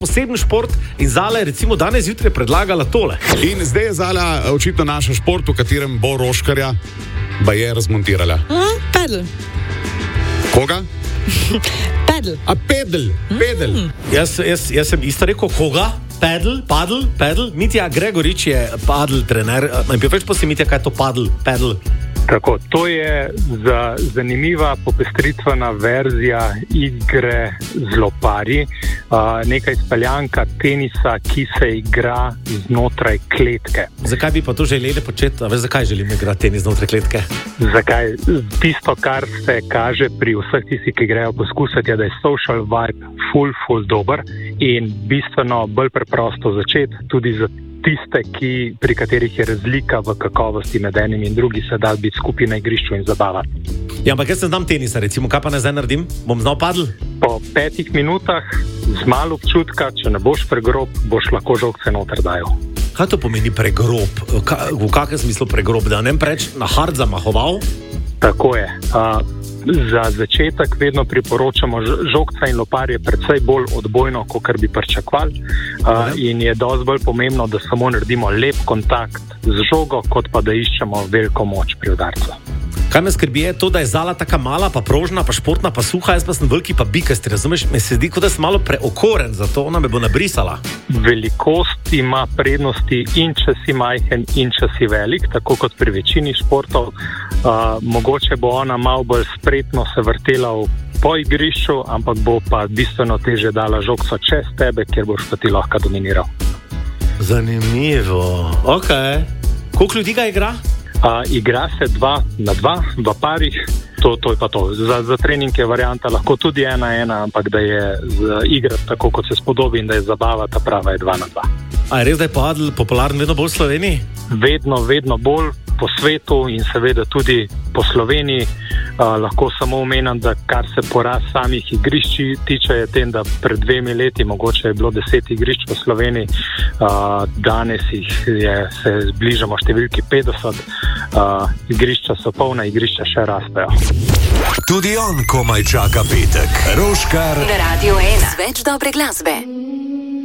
poseben šport in Zala je recimo danes zjutraj predlagala tole. In zdaj je Zala očitno našel šport, v katerem bo Roškarja baje razmontirala. Pedal. Koga? Pedal. A pedal. Jaz sem isto rekel, koga? Padel. Mitja Gregorič je padel trener. Več pa si, Mitja, kaj je to padel? Tako, to je zanimiva popestritvena verzija igre z loparji, neka izpeljanka tenisa, ki se igra znotraj kletke. Zakaj bi pa to želeli početi? Veš, zakaj želimo igrati tenis znotraj kletke? Zakaj? Tisto, kar se kaže pri vseh tistih, ki grejo poskusiti, je, da je social vibe ful dober in bistveno bolj preprosto začeti, tudi za tiste, pri katerih je razlika v kakovosti med enim in drugim, se da biti skupaj na igrišču in zabavati. Ja, ampak jaz ne znam tenisa, recimo, kaj pa ne zdaj naredim? Bom znal padel? Po 5 minutah, z malo občutka, če ne boš pregrob, boš lahko žogce noter dajal. Kaj to pomeni pregrob? V kakšnem smislu pregrob? Da ne preč na hard zamahoval? Tako je. Za začetek vedno priporočamo žogca in loparje precej bolj odbojno, kot bi pričakovali. In je dosti bolj pomembno, da samo naredimo lep kontakt z žogo, kot pa da iščemo veliko moč pri udarcu. Kaj me skrbi je to, da je Zala taka mala, pa prožna, pa športna, pa suha, jaz pa sem veliki, pa bikasti, razumeš? Me se zdi, kot da sem malo preokoren, zato ona me bo nabrisala. Velikost ima prednosti in če si majhen in če si velik, tako kot pri večini športov. Mogoče bo ona malo bolj spretno se vrtela po igrišču, ampak bo pa bistveno teže dala žogco čez tebe, kjer boš pa ti lahko dominiral. Zanimivo. Ok. Koliko ljudi ga igra? Igra se 2 na 2 v parih, to je pa to. Za trening je varianta lahko tudi 1-1, ampak da je igra tako, kot se spodobi in da je zabava, ta prava je 2 na 2. A je res, da je padel popularen vedno bolj v Sloveniji? Vedno bolj po svetu in seveda tudi po Sloveniji. Lahko samo omenim, da kar se porast samih igrišč tiče, je tem, da pred 2 leti mogoče je bilo 10 igrišč v Sloveniji, danes se zbližamo številki 50, igrišča so polna, igrišča še rastejo. Tudi on komaj čaka petek. Roškar na Radio 1. Več dobre glasbe.